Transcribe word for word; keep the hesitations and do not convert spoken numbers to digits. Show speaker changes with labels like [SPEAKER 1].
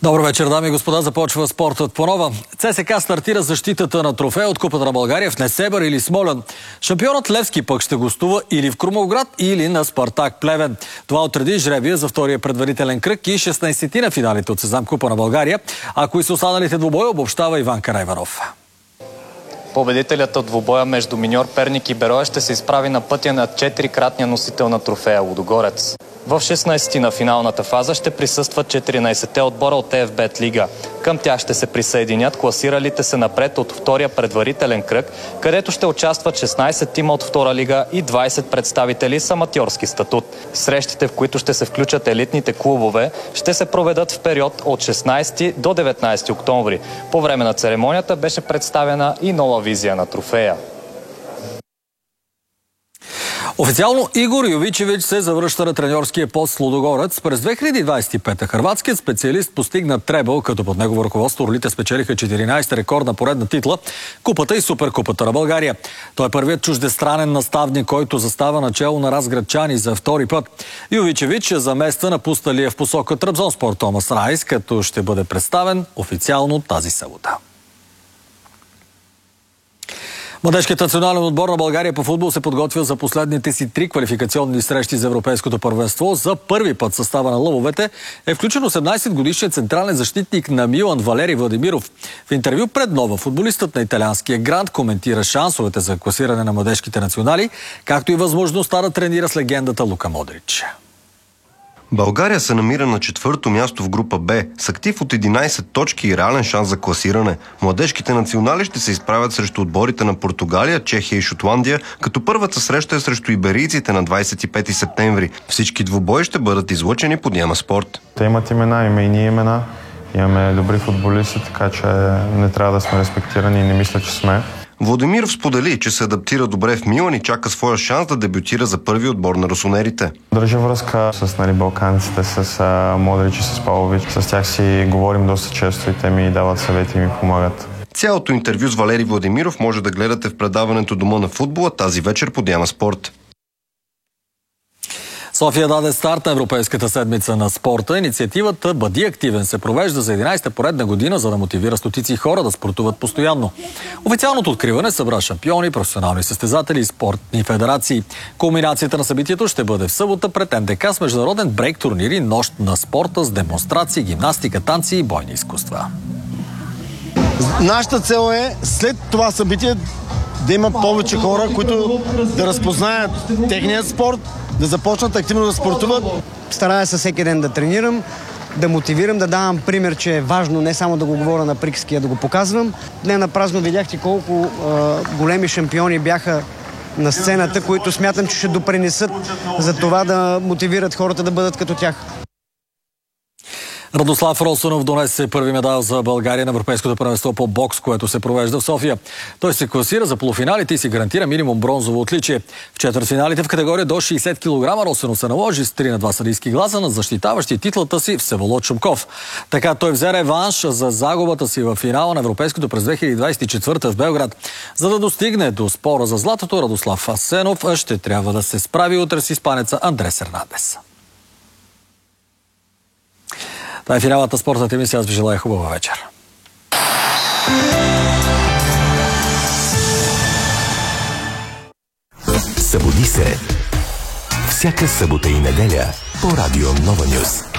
[SPEAKER 1] Добър вечер, дами и господа. Започва спортът по нова. ЦСКА стартира защитата на трофея от Купата на България в Несебър или Смолян. Шампионът Левски пък ще гостува или в Крумовград, или на Спартак Плевен. Това отреди жребия за втория предварителен кръг и шестнайсети на финалите от Сезам Купа на България. А кои са останалите двубои, обобщава Иван Карайванов.
[SPEAKER 2] Победителят от двубоя между Миньор Перник и Берое ще се изправи на пътя на четирикратния носител на трофея Лудогорец. В шестнайсети на финалната фаза ще присъстват четиринайсетте отбора от ЕФ Бет Лига. Към тях ще се присъединят класиралите се напред от втория предварителен кръг, където ще участват шестнайсет тима от втора лига и двайсет представители с аматьорски статут. Срещите, в които ще се включат елитните клубове, ще се проведат в период от шестнайсети до деветнайсети октомври. По време на церемонията беше представена и нова визия на трофея.
[SPEAKER 1] Официално Игор Йовичевич се завръща на треньорския пост с Лудогорец. През две хиляди двайсет и пета хърватският специалист постигна требъл, като под негово ръководство орлите спечелиха четиринайсета рекордна поредна титла, Купата и Суперкупата на България. Той е първият чуждестранен наставник, който застава начело на разградчани за втори път. Йовичевич замества напусналия в посока Трабзонспор Томас Райс, като ще бъде представен официално тази събота. Младежкият национален отбор на България по футбол се подготвя за последните си три квалификационни срещи за Европейското първенство. За първи път състава на лъвовете е включен осемнайсетгодишният централен защитник на Милан Валери Владимиров. В интервю пред Нова футболистът на италианския грант коментира шансовете за класиране на младежките национали, както и възможността да тренира с легендата Лука Модрич.
[SPEAKER 3] България се намира на четвърто място в група Б с актив от единайсет точки и реален шанс за класиране. Младежките национали ще се изправят срещу отборите на Португалия, Чехия и Шотландия, като първата среща е срещу иберийците на двайсет и пети септември. Всички двубои ще бъдат излъчени по Диема Спорт.
[SPEAKER 4] Те имат имена, има и ние имена. Имаме добри футболисти, така че не трябва да сме респектирани и не мисля, че сме.
[SPEAKER 3] Владимиров сподели, че се адаптира добре в Милан и чака своя шанс да дебютира за първи отбор на русонерите.
[SPEAKER 4] Държа връзка с нали, балканците, с а, Модрич и с Павлович. С тях си говорим доста често и те ми дават съвети и ми помагат.
[SPEAKER 3] Цялото интервю с Валери Владимиров може да гледате в предаването Дома на футбола тази вечер по Диема Спорт.
[SPEAKER 1] София даде старт на Европейската седмица на спорта. Инициативата "Бъди активен" се провежда за единайсета поредна година, за да мотивира стотици хора да спортуват постоянно. Официалното откриване събра шампиони, професионални състезатели и спортни федерации. Кулминацията на събитието ще бъде в събота пред Ен Де Ка с международен брейк турнир и нощ на спорта с демонстрации, гимнастика, танци и бойни изкуства.
[SPEAKER 5] Нашата цел е след това събитие да има повече хора, които да разпознаят техният спорт, да започнат активно да спортуват.
[SPEAKER 6] Старая се всеки ден да тренирам, да мотивирам, да давам пример, че е важно не само да го говоря на приказки, а да го показвам. Не напразно видяхте колко а, големи шампиони бяха на сцената, които смятам, че ще допринесат за това да мотивират хората да бъдат като тях.
[SPEAKER 1] Радослав Росонов донесе първи медал за България на Европейското първенство по бокс, което се провежда в София. Той се класира за полуфиналите и си гарантира минимум бронзово отличие. В четвъртфиналите в категория до шейсет килограма Росонов се наложи с три на два съдийски гласа на защитаващи титлата си Всеволод Шумков. Така той взе реванш за загубата си в финала на Европейското през две хиляди двайсет и четвърта в Белград. За да достигне до спора за златото, Радослав Асенов ще трябва да се справи утре с испанеца Андрес Ернандес. Това е финалната спортната емисия. Аз ви желая хубава вечер.
[SPEAKER 7] Събуди се. Всяка събота и неделя по Радио Нова Нюз.